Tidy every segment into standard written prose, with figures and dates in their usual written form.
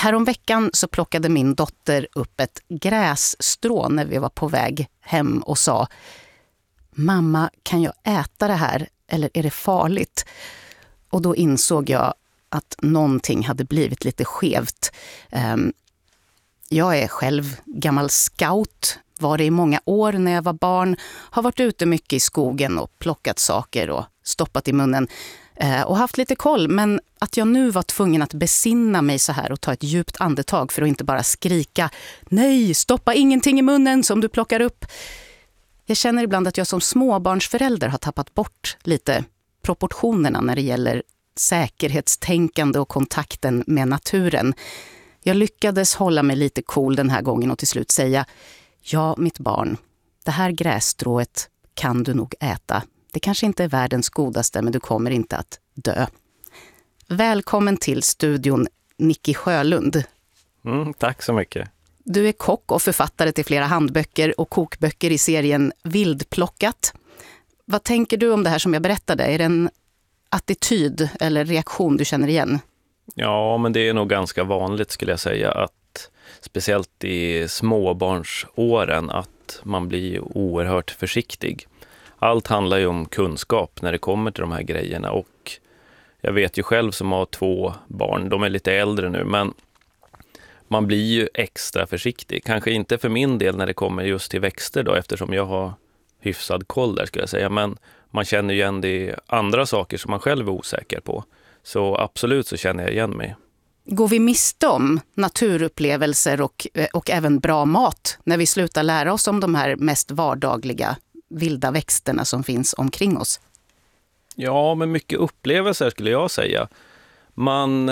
Häromveckan så plockade min dotter upp ett grässtrå när vi var på väg hem och sa: mamma, kan jag äta det här eller är det farligt? Och då insåg jag att någonting hade blivit lite skevt. Jag är själv gammal scout, var det i många år när jag var barn, har varit ute mycket i skogen och plockat saker och stoppat i munnen och haft lite koll. Men att jag nu var tvungen att besinna mig så här och ta ett djupt andetag för att inte bara skrika: nej, stoppa ingenting i munnen som du plockar upp. Jag känner ibland att jag som småbarnsförälder har tappat bort lite proportionerna när det gäller säkerhetstänkande och kontakten med naturen. Jag lyckades hålla mig lite cool den här gången och till slut säga: ja, mitt barn, det här grässtrået kan du nog äta. Det kanske inte är världens godaste, men du kommer inte att dö. Välkommen till studion, Nicky Sjölund. Tack så mycket. Du är kock och författare till flera handböcker och kokböcker i serien Vildplockat. Vad tänker du om det här som jag berättade? Är det en attityd eller reaktion du känner igen? Ja, men det är nog ganska vanligt skulle jag säga, att speciellt i småbarnsåren att man blir oerhört försiktig. Allt handlar ju om kunskap när det kommer till de här grejerna, och jag vet ju själv som har 2 barn, de är lite äldre nu, men man blir ju extra försiktig. Kanske inte för min del när det kommer just till växter då, eftersom jag har hyfsad koll där skulle jag säga, men man känner ju igen det i andra saker som man själv är osäker på. Så absolut så känner jag igen mig. Går vi miste om naturupplevelser och även bra mat när vi slutar lära oss om de här mest vardagliga vilda växterna som finns omkring oss? Ja, men mycket upplevelser skulle jag säga. Man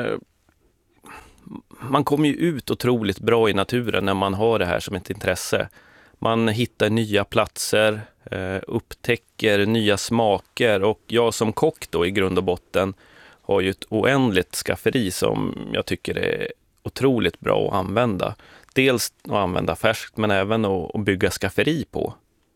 kommer ju ut otroligt bra i naturen när man har det här som ett intresse. Man hittar nya platser, upptäcker nya smaker, och jag som kock då i grund och botten har ju ett oändligt skafferi som jag tycker är otroligt bra att använda. Dels att använda färskt, men även att bygga skafferi på.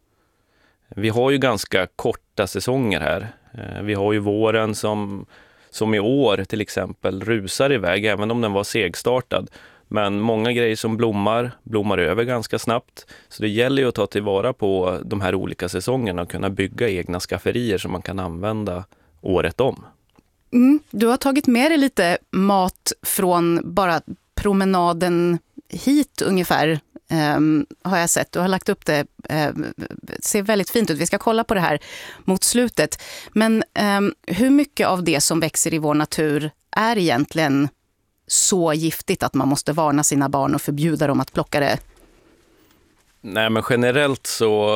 Vi har ju ganska korta säsonger här. Vi har ju våren som i år till exempel rusar iväg, även om den var segstartad. Men många grejer som blommar över ganska snabbt. Så det gäller ju att ta tillvara på de här olika säsongerna och kunna bygga egna skafferier som man kan använda året om. Du har tagit med dig lite mat från bara promenaden hit ungefär, har jag sett. Du har lagt upp det, ser väldigt fint ut. Vi ska kolla på det här mot slutet. Men hur mycket av det som växer i vår natur är egentligen så giftigt att man måste varna sina barn och förbjuda dem att plocka det? Nej, men generellt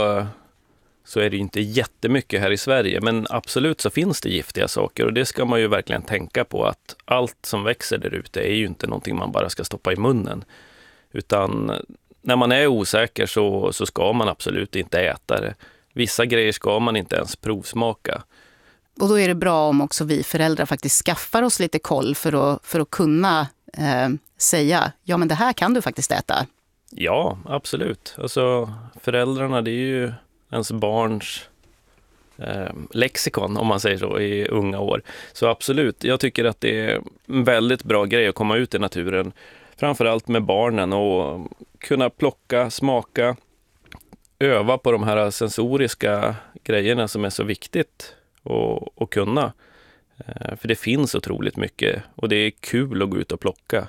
så är det inte jättemycket här i Sverige, men absolut så finns det giftiga saker, och det ska man ju verkligen tänka på, att allt som växer där ute är ju inte någonting man bara ska stoppa i munnen, utan när man är osäker så ska man absolut inte äta det. Vissa grejer ska man inte ens provsmaka. Och då är det bra om också vi föräldrar faktiskt skaffar oss lite koll för att kunna säga: ja, men det här kan du faktiskt äta. Ja, absolut. Alltså föräldrarna, det är ju ens barns lexikon, om man säger så, i unga år. Så absolut, jag tycker att det är en väldigt bra grej att komma ut i naturen, framförallt med barnen, och kunna plocka, smaka, öva på de här sensoriska grejerna som är så viktigt att kunna. För det finns otroligt mycket, och det är kul att gå ut och plocka.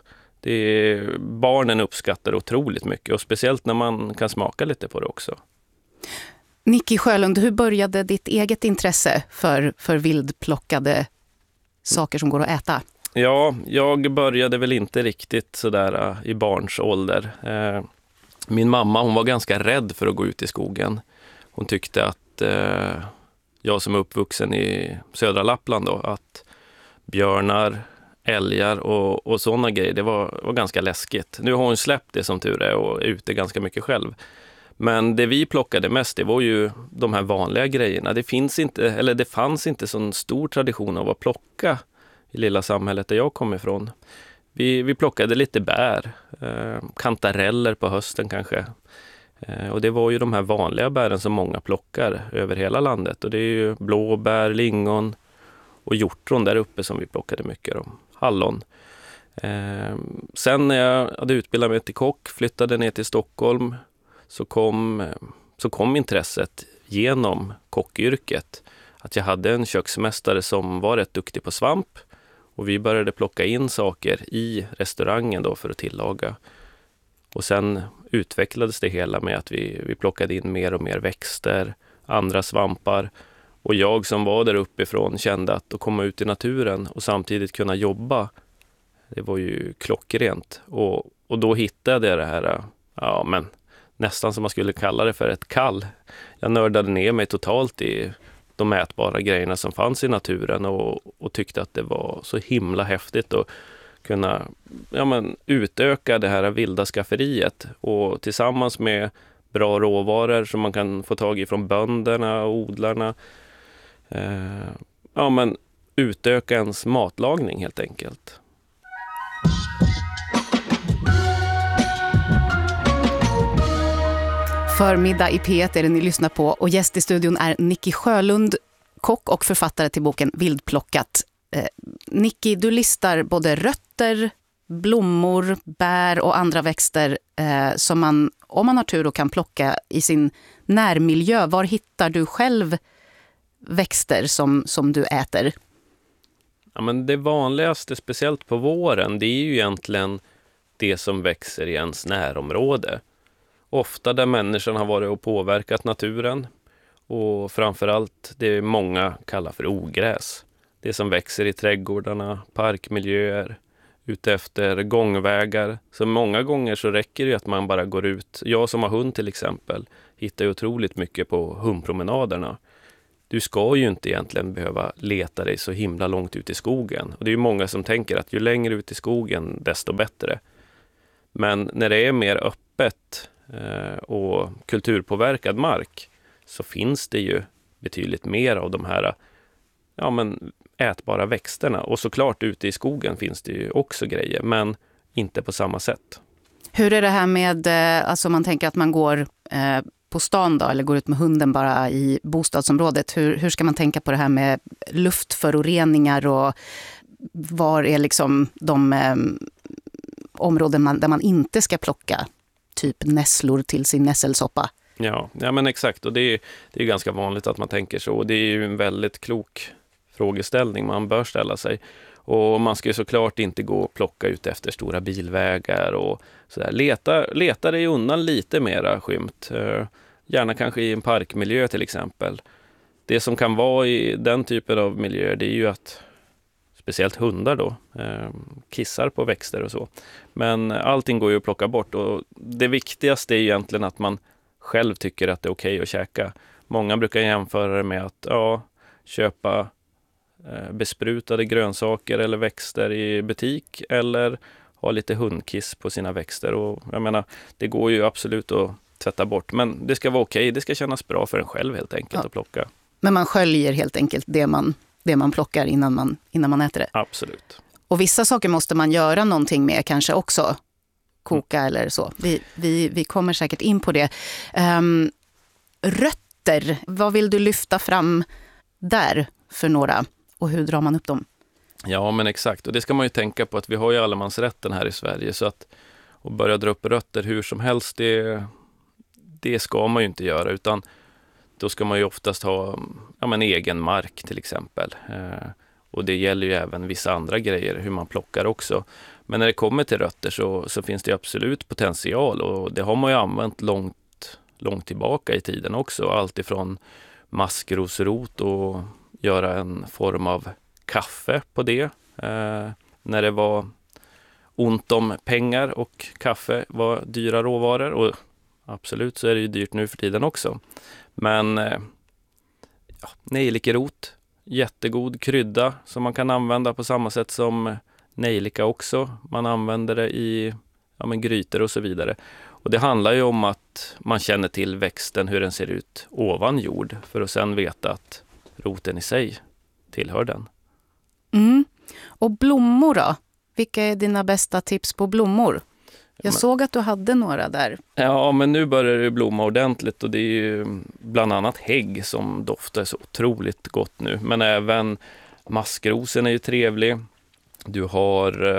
Barnen uppskattar otroligt mycket, och speciellt när man kan smaka lite på det också. Nicky Sjölund, hur började ditt eget intresse för vildplockade saker som går att äta? Ja, jag började väl inte riktigt sådär i barns ålder. Min mamma, hon var ganska rädd för att gå ut i skogen. Hon tyckte att jag som är uppvuxen i södra Lappland då, att björnar, älgar och sådana grejer, det var ganska läskigt. Nu har hon släppt det som tur är och är ute ganska mycket själv. Men det vi plockade mest, det var ju de här vanliga grejerna. Det fanns inte så stor tradition av att plocka i lilla samhället där jag kom ifrån. Vi plockade lite bär, kantareller på hösten kanske. Och det var ju de här vanliga bären som många plockar över hela landet. Och det är ju blåbär, lingon och hjortron där uppe som vi plockade mycket om. Hallon. Sen när jag hade utbildat mig till kock, flyttade ner till Stockholm, så kom intresset genom kockyrket. Att jag hade en köksmästare som var rätt duktig på svamp, och vi började plocka in saker i restaurangen då för att tillaga. Och sen utvecklades det hela med att vi plockade in mer och mer växter, andra svampar. Och jag som var där uppifrån kände att komma ut i naturen och samtidigt kunna jobba, det var ju klockrent. Och då hittade jag det här, nästan som man skulle kalla det för ett kall. Jag nördade ner mig totalt i de mätbara grejerna som fanns i naturen och tyckte att det var så himla häftigt att kunna utöka det här vilda skafferiet, och tillsammans med bra råvaror som man kan få tag i från bönderna och odlarna, utöka ens matlagning helt enkelt. Förmiddag i P1 är det ni lyssnar på, och gäst i studion är Nicky Sjölund, kock och författare till boken Vildplockat. Nicky, du listar både rötter, blommor, bär och andra växter som man, om man har tur, då kan plocka i sin närmiljö. Var hittar du själv växter som du äter? Ja, men det vanligaste, speciellt på våren, det är ju egentligen det som växer i ens närområde. Ofta där människan har varit och påverkat naturen, och framförallt det många kallar för ogräs. Det som växer i trädgårdarna, parkmiljöer, ute efter gångvägar. Så många gånger så räcker det att man bara går ut. Jag som har hund till exempel hittar ju otroligt mycket på hundpromenaderna. Du ska ju inte egentligen behöva leta dig så himla långt ut i skogen. Och det är ju många som tänker att ju längre ut i skogen desto bättre. Men när det är mer öppet och kulturpåverkad mark, så finns det ju betydligt mer av de här ätbara växterna. Och såklart ute i skogen finns det ju också grejer, men inte på samma sätt. Hur är det här med, alltså man tänker att man går på stan då, eller går ut med hunden bara i bostadsområdet. Hur ska man tänka på det här med luftföroreningar, och var är liksom de områden där man inte ska plocka typ nässlor till sin nässelsoppa? Ja, men exakt, och det är ganska vanligt att man tänker så, och det är ju en väldigt klok frågeställning man bör ställa sig. Och man ska ju såklart inte gå och plocka ut efter stora bilvägar och sådär. Leta dig undan lite mera skymt. Gärna kanske i en parkmiljö till exempel. Det som kan vara i den typen av miljöer, det är ju att speciellt hundar då kissar på växter och så. Men allting går ju att plocka bort, och det viktigaste är egentligen att man själv tycker att det är okej att käka. Många brukar jämföra det med att köpa besprutade grönsaker eller växter i butik, eller ha lite hundkiss på sina växter. Och jag menar, det går ju absolut att tvätta bort, men det ska vara okej. Det ska kännas bra för en själv helt enkelt att plocka. Men man sköljer helt enkelt det man plockar innan man äter det? Absolut. Och vissa saker måste man göra någonting med kanske också. Koka eller så. Vi kommer säkert in på det. Rötter, vad vill du lyfta fram där för några? Och hur drar man upp dem? Ja, men exakt. Och det ska man ju tänka på, att vi har ju allemansrätten här i Sverige. Så att börja dra upp rötter hur som helst, det ska man ju inte göra. Utan då ska man ju oftast ha egen mark till exempel. Och det gäller ju även vissa andra grejer, hur man plockar också. Men när det kommer till rötter så finns det absolut potential. Och det har man ju använt långt tillbaka i tiden också. Allt ifrån maskrosrot och göra en form av kaffe på det. När det var ont om pengar och kaffe var dyra råvaror. Och absolut så är det ju dyrt nu för tiden också. Men nejlikerot, jättegod krydda som man kan använda på samma sätt som nejlika också. Man använder det i grytor och så vidare. Och det handlar ju om att man känner till växten, hur den ser ut ovan jord, för att sedan veta att roten i sig tillhör den. Mm. Och blommor då? Vilka är dina bästa tips på blommor? Jag såg att du hade några där. Ja, men nu börjar det blomma ordentligt, och det är ju bland annat hägg som doftar så otroligt gott nu. Men även maskrosen är ju trevlig. Du har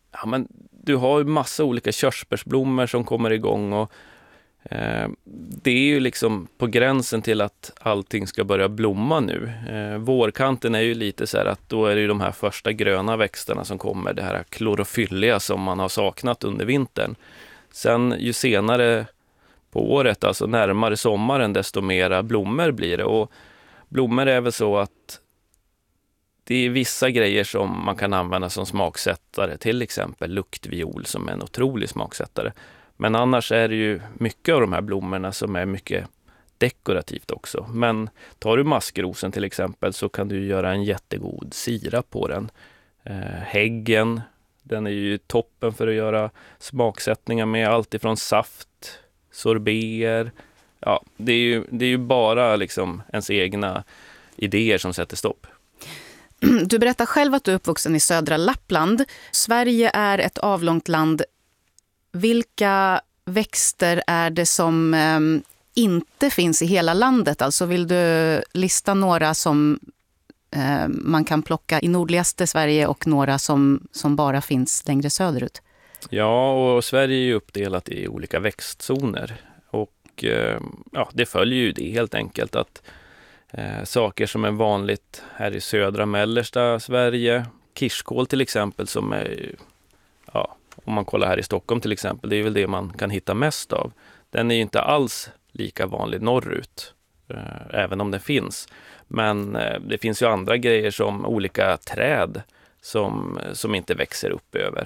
ja, men du har ju massa olika körsbärsblommor som kommer igång och det är ju liksom på gränsen till att allting ska börja blomma nu. Vårkanten är ju lite så här att då är det ju de här första gröna växterna som kommer, det här klorofylliga som man har saknat under vintern. Sen ju senare på året, alltså närmare sommaren, desto mera blommor blir det. Och blommor är väl så att det är vissa grejer som man kan använda som smaksättare, till exempel luktviol som är en otrolig smaksättare. Men annars är det ju mycket av de här blommorna som är mycket dekorativt också. Men tar du maskrosen till exempel så kan du göra en jättegod sirap på den. Häggen, den är ju toppen för att göra smaksättningar med, allt ifrån saft, sorbeter. Ja, det är ju bara liksom ens egna idéer som sätter stopp. Du berättar själv att du är uppvuxen i södra Lappland. Sverige är ett avlångt land. Vilka växter är det som inte finns i hela landet? Alltså vill du lista några som man kan plocka i nordligaste Sverige och några som bara finns längre söderut? Ja, och Sverige är ju uppdelat i olika växtzoner. Och ja, det följer ju det helt enkelt att saker som är vanligt här i södra mellersta Sverige, kirskål till exempel, som är, ja, om man kollar här i Stockholm till exempel, det är väl det man kan hitta mest av. Den är ju inte alls lika vanlig norrut, även om den finns. Men det finns ju andra grejer som olika träd som inte växer upp över.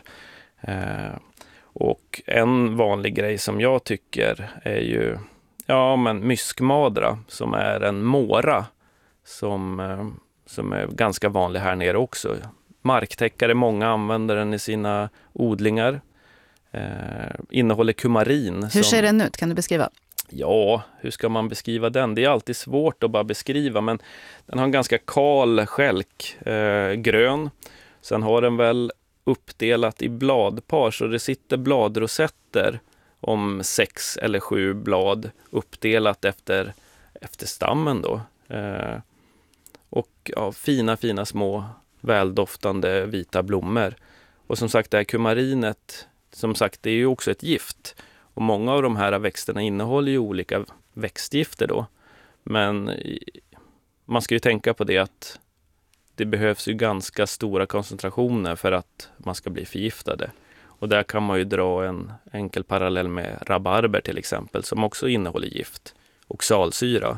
Och en vanlig grej som jag tycker är ju myskmadra, som är en måra som är ganska vanlig här nere också. Marktäckare, många använder den i sina odlingar. Innehåller kumarin. Hur ser den ut? Kan du beskriva? Ja, hur ska man beskriva den? Det är alltid svårt att bara beskriva, men den har en ganska kal skälk, grön. Sen har den väl uppdelat i bladpar, så det sitter bladrosetter om 6 eller 7 blad uppdelat efter stammen då. Och ja, fina små väldoftande vita blommor. Och som sagt, det här kumarinet, som sagt, det är ju också ett gift. Och många av de här växterna innehåller ju olika växtgifter då. Men man ska ju tänka på det att det behövs ju ganska stora koncentrationer för att man ska bli förgiftade. Och där kan man ju dra en enkel parallell med rabarber till exempel, som också innehåller gift och salsyra.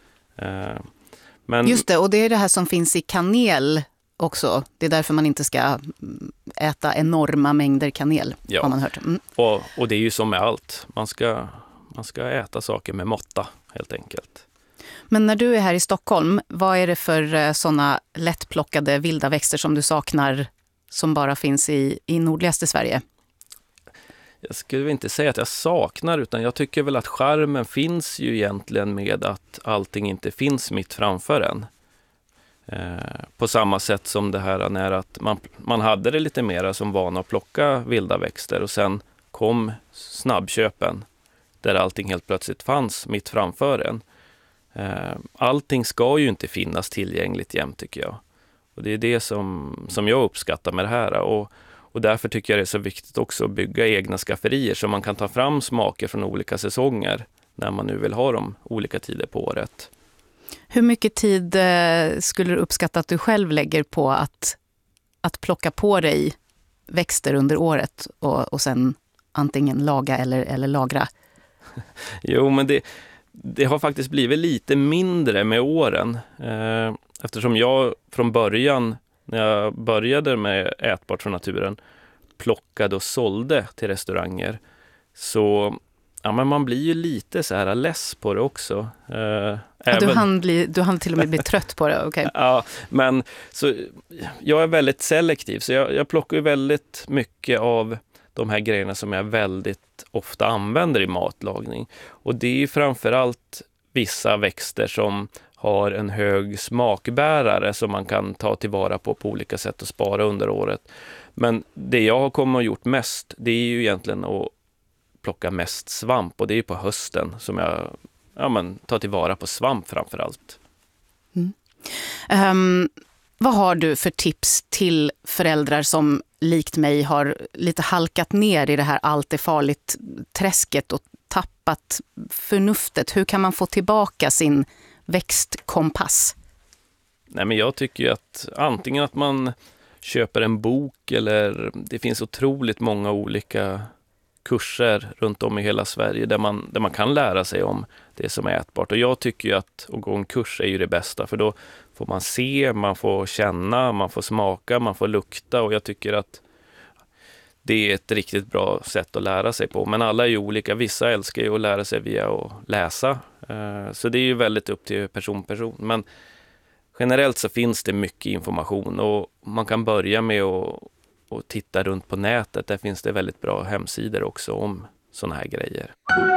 Men just det, och det är det här som finns i kanel också. Det är därför man inte ska äta enorma mängder kanel, har man hört. Mm. Och det är ju som med allt. Man ska äta saker med måtta, helt enkelt. Men när du är här i Stockholm, vad är det för sådana lättplockade vilda växter som du saknar, som bara finns i nordligaste Sverige? Jag skulle inte säga att jag saknar, utan jag tycker väl att charmen finns ju egentligen med att allting inte finns mitt framför en. På samma sätt som det här när att man hade det lite mera som vana att plocka vilda växter, och sen kom snabbköpen där allting helt plötsligt fanns mitt framför en. Allting ska ju inte finnas tillgängligt jämt, tycker jag. Och det är det som jag uppskattar med det här. Och därför tycker jag det är så viktigt också att bygga egna skafferier så man kan ta fram smaker från olika säsonger när man nu vill ha dem olika tider på året. Hur mycket tid skulle du uppskatta att du själv lägger på att plocka på dig växter under året och sen antingen laga eller lagra? Jo, men det har faktiskt blivit lite mindre med åren. Eftersom jag från början, när jag började med Ätbart från naturen, plockade och sålde till restauranger, så men man blir ju lite så här less på det också. Du hann till och med bli trött på det, okay. Ja, men så jag är väldigt selektiv, så jag plockar ju väldigt mycket av de här grejerna som jag väldigt ofta använder i matlagning. Och det är ju framförallt vissa växter som har en hög smakbärare som man kan ta tillvara på olika sätt och spara under året. Men det jag har kommit och gjort mest, det är ju egentligen att plocka mest svamp, och det är ju på hösten som jag tar tillvara på svamp framförallt. Vad har du för tips till föräldrar som likt mig har lite halkat ner i det här allt är farligt träsket och tappat förnuftet? Hur kan man få tillbaka sin växtkompass? Nej, men jag tycker ju att antingen att man köper en bok, eller det finns otroligt många olika kurser runt om i hela Sverige där man kan lära sig om det som är ätbart. Och jag tycker ju att gå en kurs är ju det bästa, för då får man se, man får känna, man får smaka, man får lukta, och jag tycker att det är ett riktigt bra sätt att lära sig på. Men alla är ju olika. Vissa älskar ju att lära sig via att läsa. Så det är ju väldigt upp till person. Men generellt så finns det mycket information, och man kan börja med att titta runt på nätet. Där finns det väldigt bra hemsidor också om såna här grejer.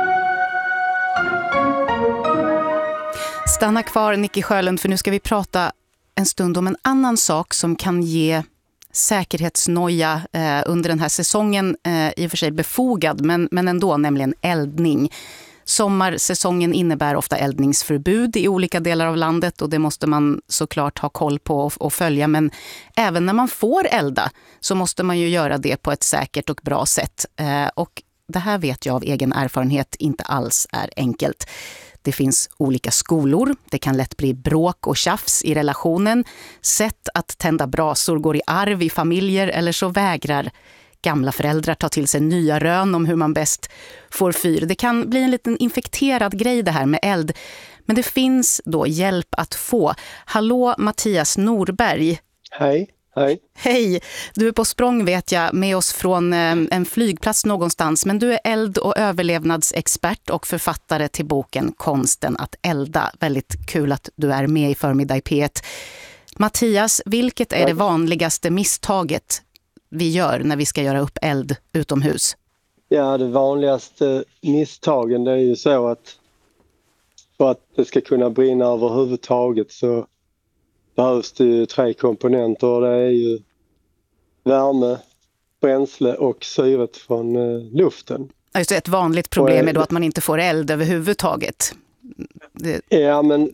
Stanna kvar, Nicky Sjölund, för nu ska vi prata en stund om en annan sak som kan ge säkerhetsnoja under den här säsongen, i och för sig befogad, men ändå, nämligen eldning. Sommarsäsongen innebär ofta eldningsförbud i olika delar av landet, och det måste man såklart ha koll på och följa. Men även när man får elda så måste man ju göra det på ett säkert och bra sätt. Och det här vet jag av egen erfarenhet inte alls är enkelt. Det finns olika skolor, det kan lätt bli bråk och tjafs i relationen. Sätt att tända brasor går i arv i familjer, eller så vägrar gamla föräldrar ta till sig nya rön om hur man bäst får fyr. Det kan bli en liten infekterad grej det här med eld. Men det finns då hjälp att få. Hallå Mattias Norberg. Hej. Hej. Hej, du är på språng vet jag, med oss från en flygplats någonstans. Men du är eld- och överlevnadsexpert och författare till boken Konsten att elda. Väldigt kul att du är med i Förmiddag i P1. Mattias, vilket är det vanligaste misstaget vi gör när vi ska göra upp eld utomhus? Ja, det vanligaste misstagen, det är ju så att för att det ska kunna brinna överhuvudtaget så behövs det ju 3 komponenter. Det är ju värme, bränsle och syret från luften. Alltså ett vanligt problem är då att man inte får eld överhuvudtaget. Ja, men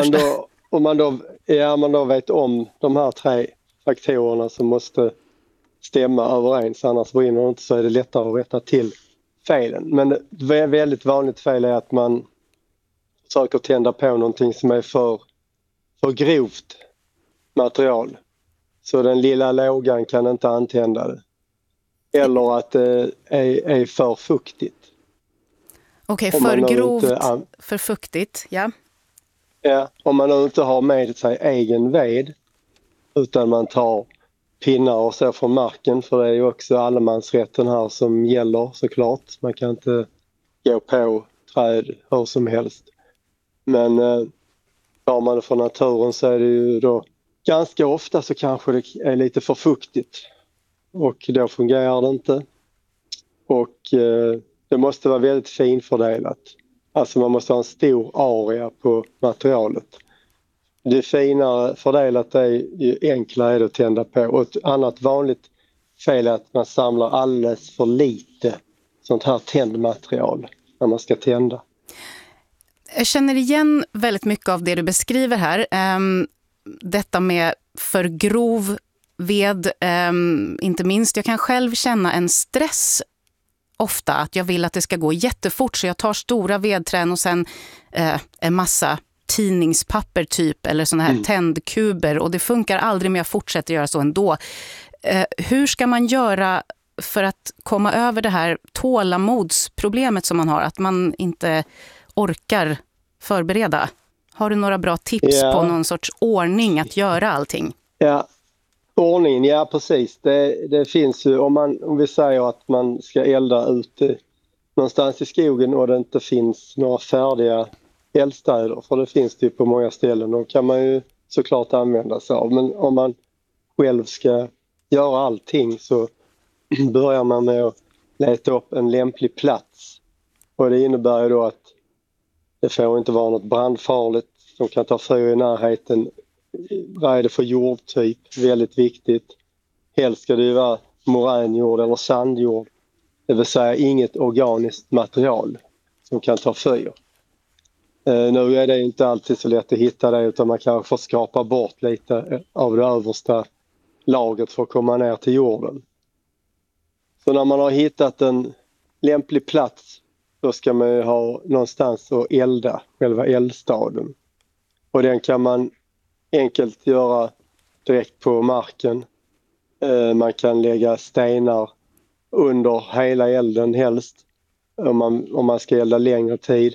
om man då vet om de här 3 faktorerna som måste stämma överens, annars brinner det inte, så är det lättare att rätta till felen. Men ett väldigt vanligt fel är att man försöker tända på någonting som är för grovt material. Så den lilla lågan kan inte antända det. Eller att det är för fuktigt. Okej, för grovt, för fuktigt, ja. Ja, om man nu inte har med sig egen ved, utan man tar pinnar och så från marken, för det är ju också allemansrätten här som gäller såklart. Man kan inte gå på träd hur som helst. Men tar man det från naturen så är det ju då ganska ofta så kanske det är lite för fuktigt. Och då fungerar det inte. Och det måste vara väldigt finfördelat. Alltså man måste ha en stor area på materialet. Det finare fördelat är ju enklare är det att tända på. Och ett annat vanligt fel är att man samlar alldeles för lite sånt här tändmaterial när man ska tända. Jag känner igen väldigt mycket av det du beskriver här. Detta med för grov ved, inte minst. Jag kan själv känna en stress ofta, att jag vill att det ska gå jättefort, så jag tar stora vedträn och sen en massa tidningspapper typ, eller såna här tändkuber, och det funkar aldrig, men jag fortsätter göra så ändå. Hur ska man göra för att komma över det här tålamodsproblemet som man har, att man inte orkar förbereda? Har du några bra tips på någon sorts ordning att göra allting? Ja, ordningen, ja precis. Det finns ju, om vi säger att man ska elda ute någonstans i skogen och det inte finns några färdiga eldstäder, för det finns det ju på många ställen, då kan man ju såklart använda sig av. Men om man själv ska göra allting så börjar man med att leta upp en lämplig plats. Och det innebär ju då att det får inte vara något brandfarligt som kan ta fyr i närheten. Vad är det för jordtyp? Väldigt viktigt. Helst ska det ju vara moränjord eller sandjord. Det vill säga inget organiskt material som kan ta fyr. Nu är det inte alltid så lätt att hitta det, utan man kanske får skrapa bort lite av det översta lagret för att komma ner till jorden. Så när man har hittat en lämplig plats, då ska man ju ha någonstans att elda, själva eldstaden. Och den kan man enkelt göra direkt på marken. Man kan lägga stenar under hela elden helst, om man ska elda längre tid.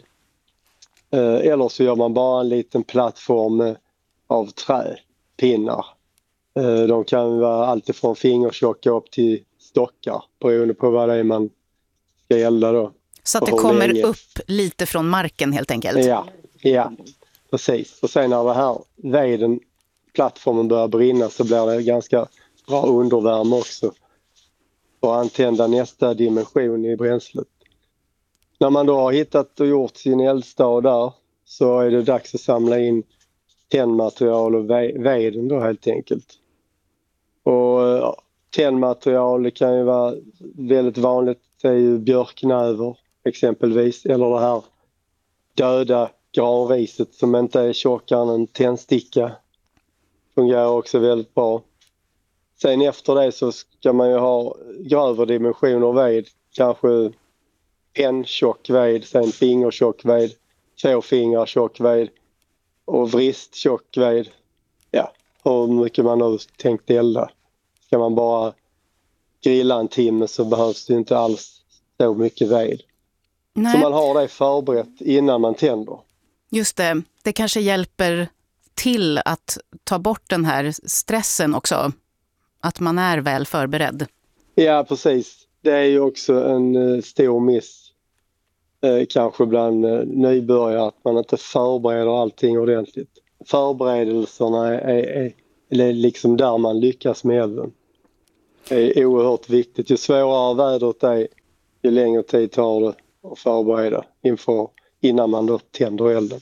Eller så gör man bara en liten plattform av träpinnar. De kan vara alltifrån fingertjocka upp till stockar, beroende på vad det är man ska elda då. Så att det kommer upp lite från marken helt enkelt? Ja, precis. Och sen när det här plattformen börjar brinna, så blir det ganska bra undervärme också. Och antända nästa dimension i bränslet. När man då har hittat och gjort sin eldstad där, så är det dags att samla in tändmaterial och veden då helt enkelt. Och tändmaterial kan ju vara väldigt vanligt. Det är ju björknöver exempelvis, eller det här döda granriset som inte är tjockare än en tändsticka. Fungerar också väldigt bra. Sen efter det så ska man ju ha grövre dimensioner ved, kanske en tjock ved, sen fingertjock ved, 2 fingrar tjock ved och vrist tjock ved. Ja, hur mycket man nu tänkt elda. Ska man bara grilla en timme så behövs det inte alls så mycket ved. Nej. Så man har det förberett innan man tänder. Just det, det kanske hjälper till att ta bort den här stressen också. Att man är väl förberedd. Ja, precis. Det är ju också en stor miss. Kanske bland nybörjare, att man inte förbereder allting ordentligt. Förberedelserna är liksom där man lyckas med elden. Det är oerhört viktigt. Ju svårare vädret är, ju längre tid tar det att förbereda innan man då tänder elden.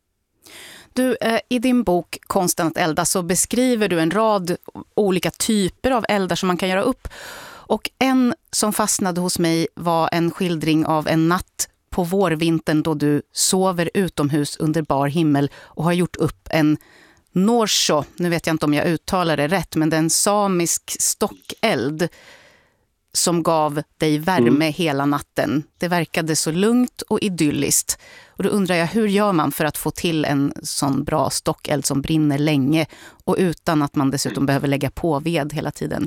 Du, i din bok Konsten att elda så beskriver du en rad olika typer av eldar som man kan göra upp. Och en som fastnade hos mig var en skildring av en natt på vårvintern då du sover utomhus under bar himmel och har gjort upp en norsho. Nu vet jag inte om jag uttalar det rätt, men det är en samisk stockeld som gav dig värme hela natten. Det verkade så lugnt och idylliskt. Och då undrar jag, hur gör man för att få till en sån bra stockeld som brinner länge och utan att man dessutom behöver lägga på ved hela tiden?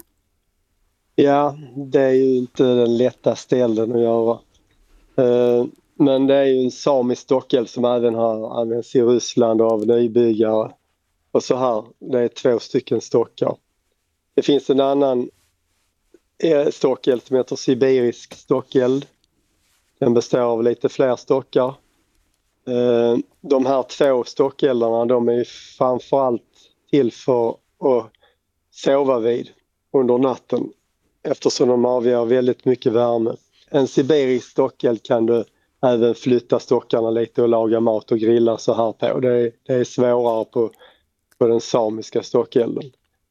Ja, det är ju inte den lättaste elden att göra. Men det är ju en samisk stockeld som även har använts i Ryssland av nybyggare. Och så här, det är 2 stycken stockar. Det finns en annan stockeld som heter sibirisk stockeld. Den består av lite fler stockar. De här 2 stockeldarna, de är framförallt till för att sova vid under natten, eftersom de avger väldigt mycket värme. En sibirisk stockeld kan du även flytta stockarna lite och laga mat och grilla så här på. Det är svårare på den samiska stockelden.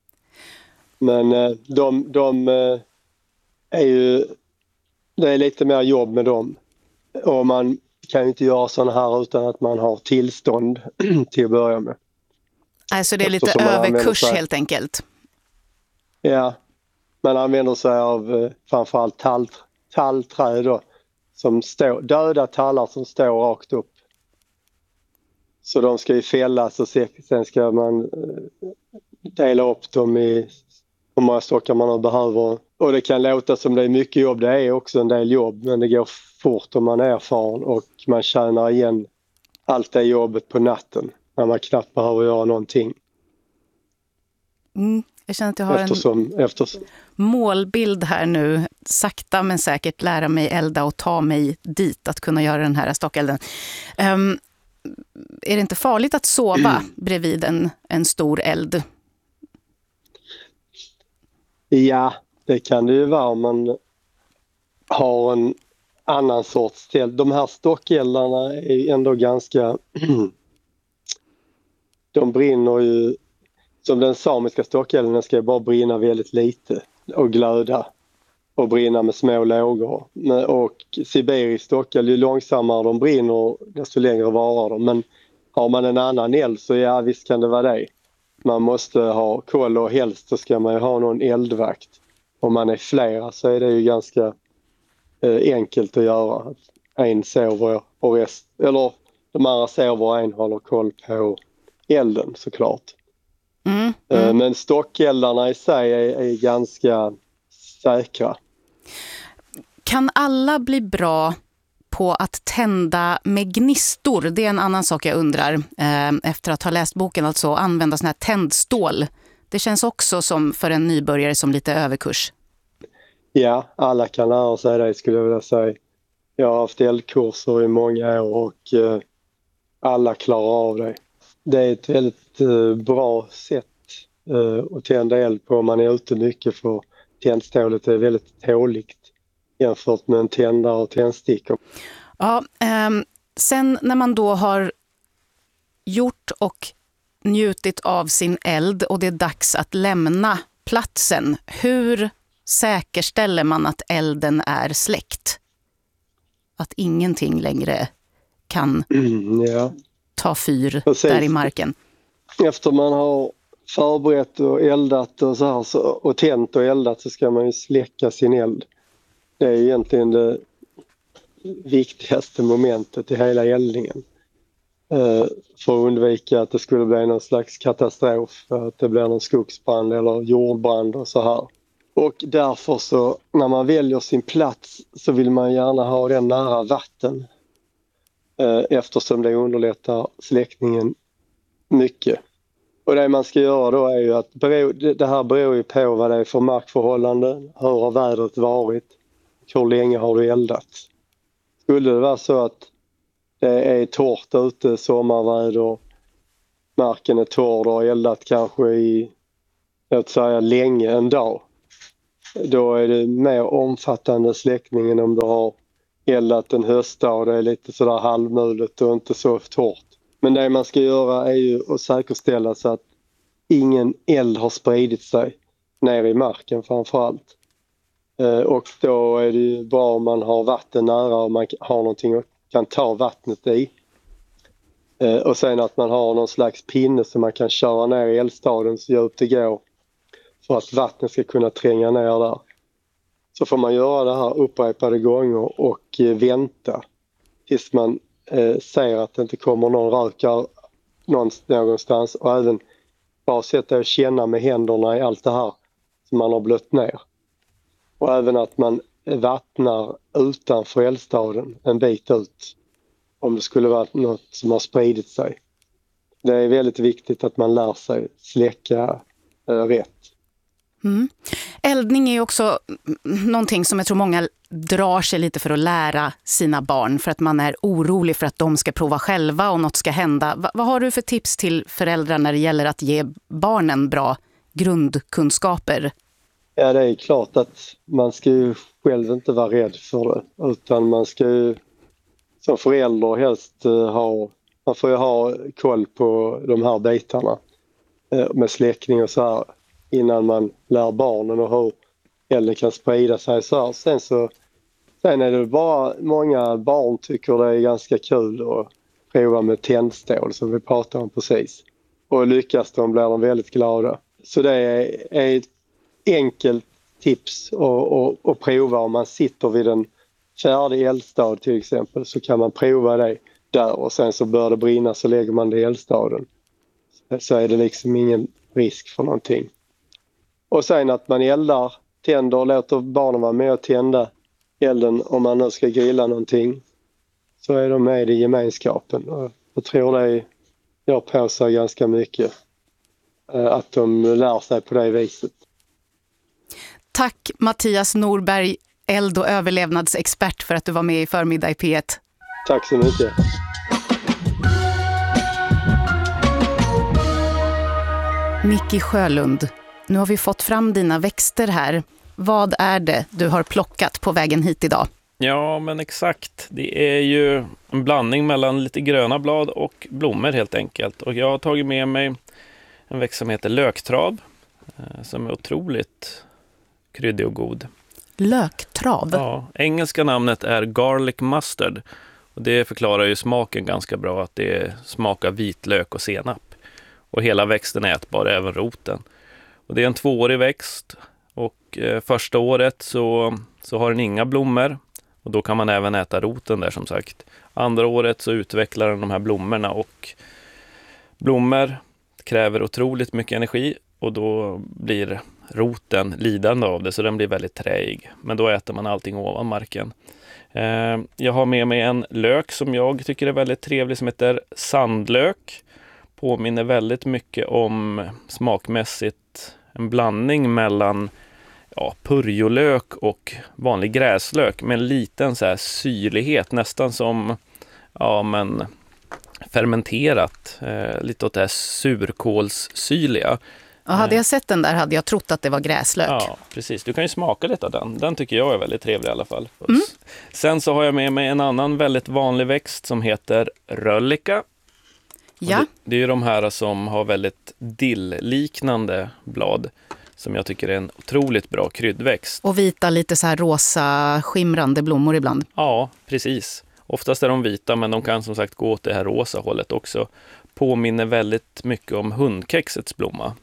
Men de är ju, det är lite mer jobb med dem. Och man kan ju inte göra sådana här utan att man har tillstånd till att börja med. Alltså det är lite överkurs helt enkelt. Ja, man använder sig av framförallt tallträd då, som döda tallar som står rakt upp. Så de ska ju fällas och sen ska man dela upp dem i hur många stockar man behöver. Och det kan låta som det är mycket jobb, det är också en del jobb, men det går fort om man är erfaren och man tjänar igen allt det jobbet på natten när man knappt behöver göra någonting. Jag känner att jag har en målbild här nu. Sakta men säkert lära mig elda och ta mig dit att kunna göra den här stockelden. Är det inte farligt att sova bredvid en stor eld? Ja, det kan det ju vara om man har en annan sorts eld. De här stockeldarna är ändå ganska... de brinner ju... Som den samiska stockelden ska ju bara brinna väldigt lite och glöda. och brinna med små lågor. Och sibirisk stockeld, ju långsammare de brinner desto längre varar de. Men har man en annan eld så ja, visst kan det vara det. Man måste ha koll och helst så ska man ju ha någon eldvakt. Om man är flera så är det ju ganska enkelt att göra. En sover och eller de andra sover och en håller koll på elden såklart. Men stockeldarna i sig är ganska säkra. Kan alla bli bra på att tända med gnistor? Det är en annan sak jag undrar. Efter att ha läst boken, alltså använda sån här tändstål. Det känns också som för en nybörjare som lite överkurs. Ja, alla kan lära sig det skulle jag vilja säga. Jag har haft eldkurser i många år och alla klarar av det. Det är ett väldigt bra sätt att tända eld på om man är ute mycket, för tändstålet är väldigt tåligt jämfört med en tändare och tändstickor. Ja, sen när man då har gjort och njutit av sin eld och det är dags att lämna platsen, hur säkerställer man att elden är släckt? Att ingenting längre kan ta fyr där i marken. Efter man har förberett och eldat och så här och tänt och eldat så ska man ju släcka sin eld. Det är egentligen det viktigaste momentet i hela eldningen. För att undvika att det skulle bli någon slags katastrof, att det blir någon skogsbrand eller jordbrand och så här. Och därför så när man väljer sin plats så vill man gärna ha den nära vatten. Eftersom det underlättar släckningen mycket. Och det man ska göra då är ju att det här beror ju på vad det är för markförhållanden, hur har vädret varit, hur länge har du eldat. Skulle det vara så att det är torrt ute, sommarväder, marken är torr och eldat kanske i, låt säga, länge, en dag. Då är det mer omfattande släckning än om du har eldat en höstdag och det är lite sådär halvmulet och inte så torrt. Men det man ska göra är ju att säkerställa så att ingen eld har spridit sig ner i marken framförallt. Och då är det ju bra om man har vatten nära och man har någonting och kan ta vattnet i. Och sen att man har någon slags pinne som man kan köra ner i eldstaden så djupt det går för att vattnet ska kunna tränga ner där. Så får man göra det här upprepade gånger och vänta tills man ser att det inte kommer någon rökare någonstans, och även bara sätta och känna med händerna i allt det här som man har blött ner. Och även att man vattnar utanför eldstaden en bit ut om det skulle vara något som har spridit sig. Det är väldigt viktigt att man lär sig släcka rätt. Eldning är också någonting som jag tror många drar sig lite för att lära sina barn, för att man är orolig för att de ska prova själva och något ska hända. Vad har du för tips till föräldrar när det gäller att ge barnen bra grundkunskaper? Ja, det är klart att man ska ju själv inte vara rädd för det, utan man ska ju som förälder helst man får ju ha koll på de här bitarna med släckning och så här innan man lär barnen och hur elden kan sprida sig så här. Sen är det bara, många barn tycker det är ganska kul att prova med tändstål som vi pratade om precis. Och lyckas blir de väldigt glada. Så det är ett enkelt tips att prova om man sitter vid en färdig eldstad till exempel, så kan man prova det där och sen så bör det brinna så lägger man det i eldstaden. Så är det liksom ingen risk för någonting. Och sen att man tänder och låter barnen vara med och tända elden om man nu ska grilla någonting, så är de med i gemenskapen. Och jag tror det gör på sig ganska mycket att de lär sig på det viset. Tack Mattias Norberg, eld- och överlevnadsexpert, för att du var med i Förmiddag i P1. Tack så mycket. Micke Sjölund, nu har vi fått fram dina växter här. Vad är det du har plockat på vägen hit idag? Ja, men exakt. Det är ju en blandning mellan lite gröna blad och blommor helt enkelt. Och jag har tagit med mig en växt som heter löktrav, som är otroligt kryddig och god. Löktrav? Ja, engelska namnet är garlic mustard. Och det förklarar ju smaken ganska bra, att det smakar vitlök och senap. Och hela växten är ätbar, även roten. Och det är en 2-årig växt. Och första året så har den inga blommor. Och då kan man även äta roten där som sagt. Andra året så utvecklar den de här blommorna, och blommor kräver otroligt mycket energi. Och då blir roten lidande av det, så den blir väldigt träig. Men då äter man allting ovan marken. Jag har med mig en lök som jag tycker är väldigt trevlig som heter sandlök. Påminner väldigt mycket om smakmässigt en blandning mellan purjolök och vanlig gräslök med en liten så här syrlighet, nästan som fermenterat, lite åt det här surkålssyrliga. Ja, hade jag sett den där hade jag trott att det var gräslök. Ja, precis. Du kan ju smaka lite av den. Den tycker jag är väldigt trevlig i alla fall. Sen så har jag med mig en annan väldigt vanlig växt som heter röllika. Ja. Det är ju de här som har väldigt dill-liknande blad som jag tycker är en otroligt bra kryddväxt. Och vita, lite så här rosa skimrande blommor ibland. Ja, precis. Oftast är de vita, men de kan som sagt gå åt det här rosa hållet också. Påminner väldigt mycket om hundkexets blomma.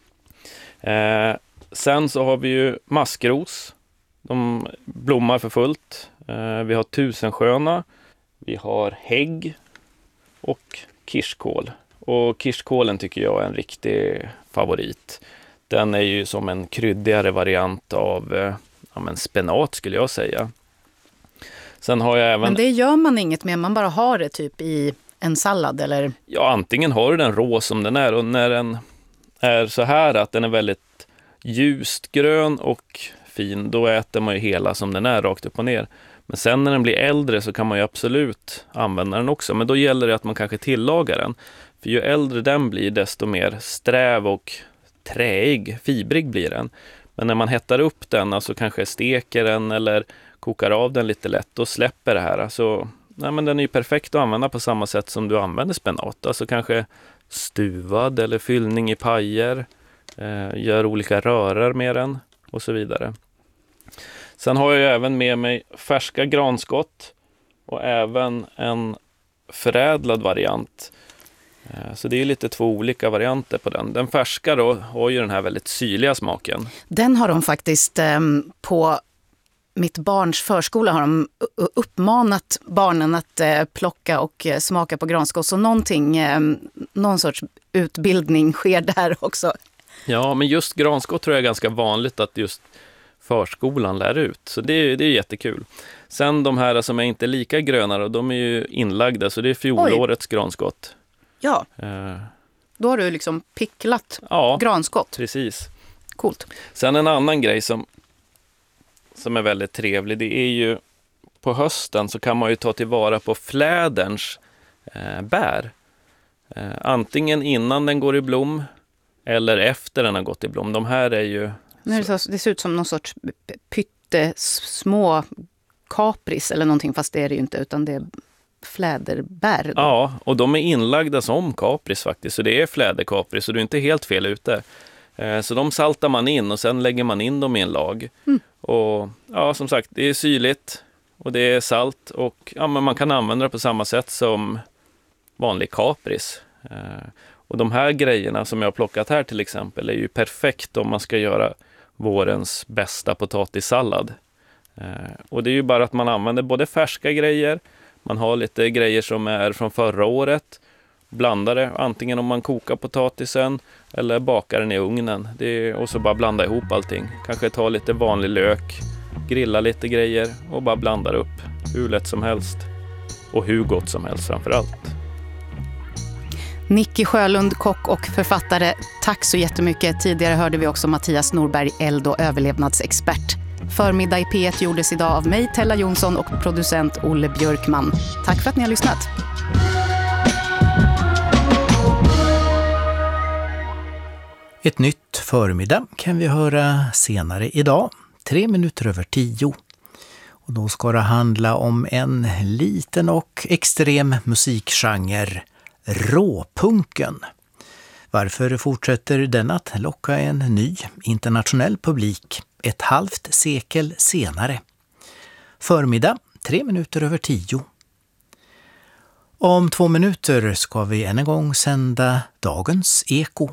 Sen så har vi ju maskros. De blommar för fullt. Vi har tusensköna. Vi har hägg och kirskål. Och kirskålen tycker jag är en riktig favorit. Den är ju som en kryddigare variant av spenat skulle jag säga. Sen har jag även... Men det gör man inget med, man bara har det typ i en sallad eller? Ja, antingen har du den rå som den är, och när den är så här att den är väldigt ljust grön och fin, då äter man ju hela som den är rakt upp och ner. Men sen när den blir äldre så kan man ju absolut använda den också, men då gäller det att man kanske tillagar den. För ju äldre den blir, desto mer sträv och träig, fibrig blir den. Men när man hettar upp den, alltså kanske steker den eller kokar av den lite lätt, då släpper det här. Alltså, men den är ju perfekt att använda på samma sätt som du använder spenat. Alltså kanske stuvad eller fyllning i pajer, gör olika rörer med den och så vidare. Sen har jag ju även med mig färska granskott och även en förädlad variant. Så det är lite 2 olika varianter på den. Den färska då har ju den här väldigt syrliga smaken. Den har de faktiskt på mitt barns förskola har de uppmanat barnen att plocka och smaka på granskott. Så någon sorts utbildning sker där också. Ja, men just granskott tror jag är ganska vanligt att just förskolan lär ut. Så det är jättekul. Sen de här som är inte lika gröna, de är ju inlagda, så det är fjolårets granskott. Ja, då har du liksom picklat granskott. Precis. Coolt. Sen en annan grej som är väldigt trevlig, det är ju på hösten så kan man ju ta tillvara på fläderns bär. Antingen innan den går i blom eller efter den har gått i blom. De här är ju... Det ser ut som någon sorts pyttesmå kapris eller någonting, fast det är det ju inte, utan det är fläderbär. Då. Ja, och de är inlagda som kapris faktiskt, så det är fläderkapris, så du är inte helt fel ute. Så de saltar man in och sen lägger man in dem i en lag. Och ja, som sagt, det är syrligt och det är salt och men man kan använda det på samma sätt som vanlig kapris. Och de här grejerna som jag har plockat här till exempel är ju perfekt om man ska göra vårens bästa potatissallad. Och det är ju bara att man använder både färska grejer, man har lite grejer som är från förra året, blandar det, antingen om man kokar potatisen eller bakar den i ugnen. Och så bara blanda ihop allting. Kanske ta lite vanlig lök, grilla lite grejer och bara blanda upp. Hur lätt som helst. Och hur gott som helst framför allt. Nicky Sjölund, kock och författare, tack så jättemycket. Tidigare hörde vi också Mattias Norberg, eld- och överlevnadsexpert. Förmiddag i P1 gjordes idag av mig, Tella Jonsson, och producent Olle Björkman. Tack för att ni har lyssnat. Ett nytt förmiddag kan vi höra senare idag, 10:03. Och då ska det handla om en liten och extrem musikgenre, råpunken. Varför fortsätter den att locka en ny internationell publik? ett halvt sekel senare. Förmiddag, 3 minuter över 10. Om 2 minuter ska vi än en gång sända dagens Eko.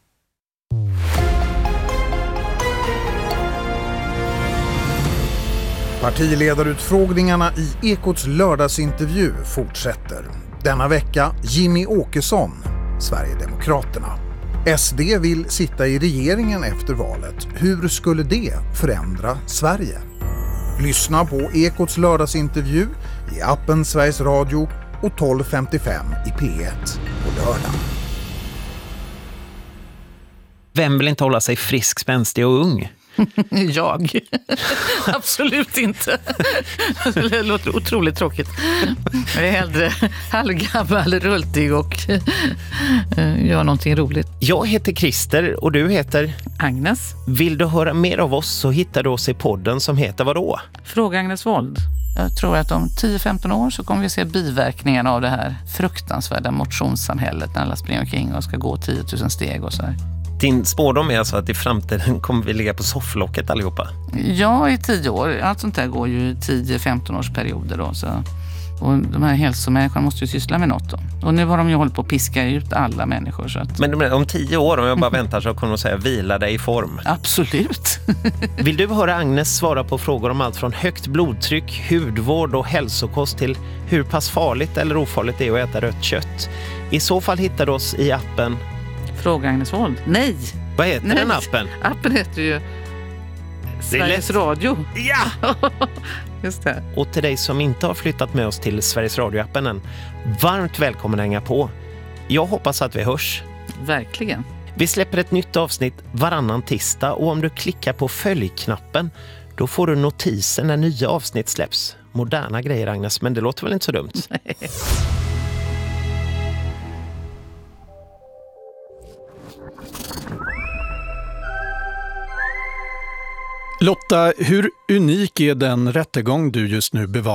Partiledarutfrågningarna i Ekots lördagsintervju fortsätter. Denna vecka Jimmy Åkesson, Sverigedemokraterna. SD vill sitta i regeringen efter valet. Hur skulle det förändra Sverige? Lyssna på Ekots lördagsintervju i appen Sveriges Radio och 12.55 i P1 på lördag. Vem vill inte hålla sig frisk, spänstig och ung? Jag? Absolut inte. Det låter otroligt tråkigt. Jag är hellre halvgammal, rultig och gör någonting roligt. Jag heter Christer och du heter? Agnes. Vill du höra mer av oss så hittar du oss i podden som heter vadå? Fråga Agnes Wold. Jag tror att om 10-15 år så kommer vi se biverkningarna av det här fruktansvärda motionssamhället när alla springer omkring och ska gå 10 000 steg och så här. Din spårdom är alltså att i framtiden kommer vi ligga på sofflocket allihopa? Ja, i 10 år. Allt sånt där går ju i 10-15 års perioder då. Så. Och de här hälsomänniskorna måste ju syssla med något då. Och nu har de ju hållit på att piska ut alla människor. Så att... Men om 10 år, om jag bara väntar så kommer de säga vila dig i form. Absolut. Vill du höra Agnes svara på frågor om allt från högt blodtryck, hudvård och hälsokost till hur pass farligt eller ofarligt det är att äta rött kött? I så fall hittar du oss i appen Fråga Agnes Wold. Nej! Vad heter den appen? Appen heter ju Sveriges Radio. Ja! Just det. Och till dig som inte har flyttat med oss till Sveriges Radio-appen än, varmt välkommen att hänga på. Jag hoppas att vi hörs. Verkligen. Vi släpper ett nytt avsnitt varannan tisdag och om du klickar på följknappen då får du notiser när nya avsnitt släpps. Moderna grejer, Agnes, men det låter väl inte så dumt? Nej. Lotta, hur unik är den rättegång du just nu bevakar?